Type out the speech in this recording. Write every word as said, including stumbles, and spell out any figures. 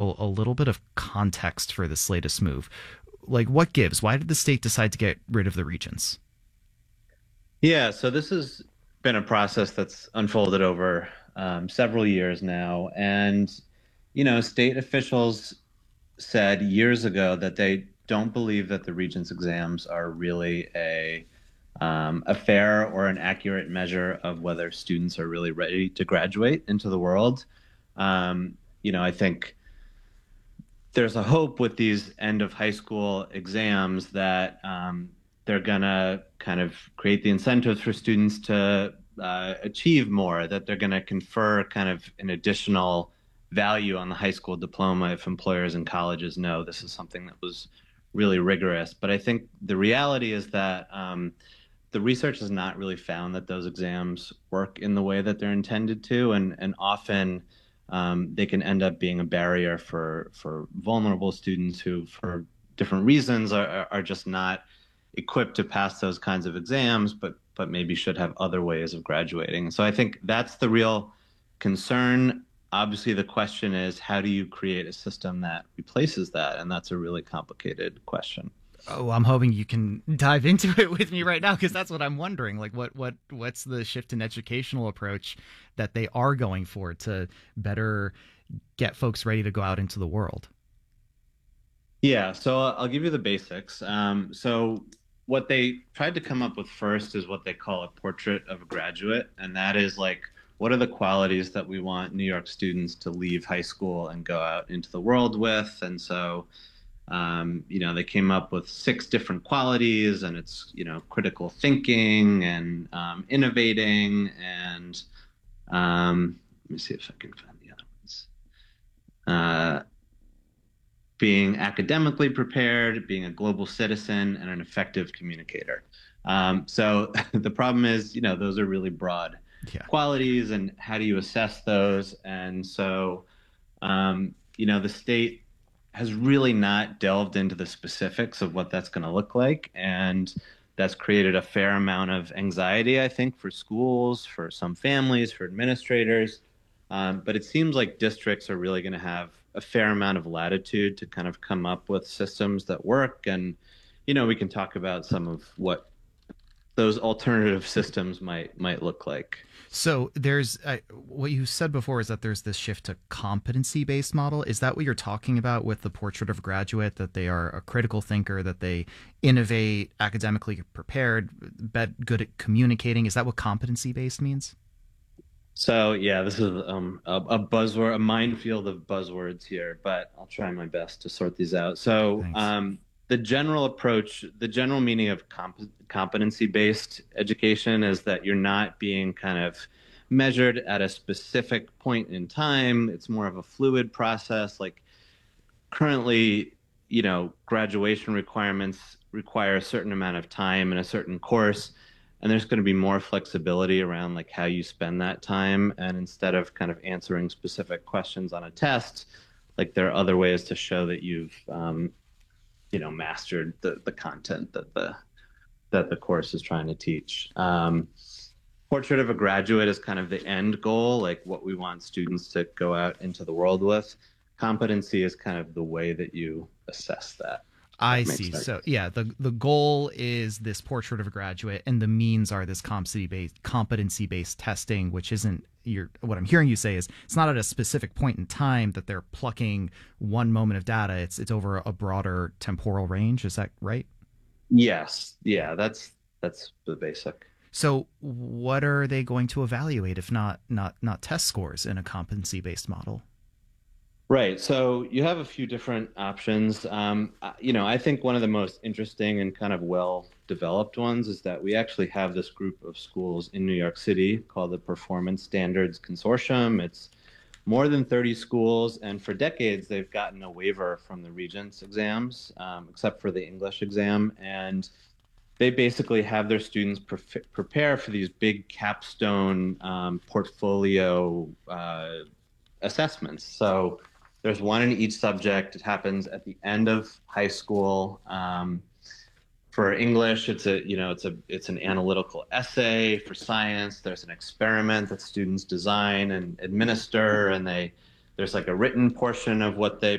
a, a little bit of context for this latest move. Like, what gives? Why did the state decide to get rid of the regents? Yeah, so this has been a process that's unfolded over um, several years now. And, you know, state officials said years ago that they don't believe that the Regents exams are really a um, a fair or an accurate measure of whether students are really ready to graduate into the world. Um, you know, I think there's a hope with these end of high school exams that um, they're gonna kind of create the incentives for students to uh, achieve more, that they're gonna confer kind of an additional value on the high school diploma if employers and colleges know this is something that was really rigorous. But I think the reality is that um, the research has not really found that those exams work in the way that they're intended to, and and often um, they can end up being a barrier for for vulnerable students who, for different reasons, are are just not equipped to pass those kinds of exams, but but maybe should have other ways of graduating. So I think that's the real concern. Obviously, the question is, how do you create a system that replaces that? And that's a really complicated question. Oh, I'm hoping you can dive into it with me right now, because that's what I'm wondering. Like, what what what's the shift in educational approach that they are going for to better get folks ready to go out into the world? Yeah, so I'll I'll give you the basics. Um, so what they tried to come up with first is what they call a portrait of a graduate, and that is like, what are the qualities that we want New York students to leave high school and go out into the world with? And so, um, you know, they came up with six different qualities, and it's, you know, critical thinking and um, innovating and um, let me see if I can find the other ones. Uh, being academically prepared, being a global citizen, and an effective communicator. Um, so the problem is, you know, those are really broad Yeah. qualities, and how do you assess those? And so, um, you know, the state has really not delved into the specifics of what that's going to look like. And that's created a fair amount of anxiety, I think, for schools, for some families, for administrators. Um, but it seems like districts are really going to have a fair amount of latitude to kind of come up with systems that work. And, you know, we can talk about some of what those alternative systems might might look like. So there's uh, what you said before is that there's this shift to competency-based model. Is that what you're talking about with the portrait of a graduate, that they are a critical thinker, that they innovate, academically prepared, bet good at communicating? Is that what competency-based means? So yeah, this is um, a, a buzzword, a minefield of buzzwords here, but I'll try my best to sort these out. So Thanks. um, the general approach, the general meaning of comp competency-based education is that you're not being kind of measured at a specific point in time. It's more of a fluid process. Like currently, you know, graduation requirements require a certain amount of time in a certain course, and there's going to be more flexibility around like how you spend that time. And instead of kind of answering specific questions on a test, like there are other ways to show that you've um, you know, mastered the the content that the that the course is trying to teach. Um, portrait of a graduate is kind of the end goal, like what we want students to go out into the world with. Competency is kind of the way that you assess that. I That makes see. sense. So yeah, the the goal is this portrait of a graduate, and the means are this competency based competency based testing, which isn't your what I'm hearing you say is it's not at a specific point in time that they're plucking one moment of data. It's it's over a broader temporal range. Is that right? Yes, yeah, that's that's the basic. So what are they going to evaluate if not not not test scores in a competency based model? Right. So you have a few different options. Um, uh, you know, I think one of the most interesting and kind of well-developed ones is that we actually have this group of schools in New York City called the Performance Standards Consortium. It's more than thirty schools, and for decades they've gotten a waiver from the Regents exams, um, except for the English exam. And they basically have their students pre prepare for these big capstone um, portfolio uh, assessments. So there's one in each subject. It happens at the end of high school. Um, for English, it's a you know it's a it's an analytical essay. For science, there's an experiment that students design and administer, and they there's like a written portion of what they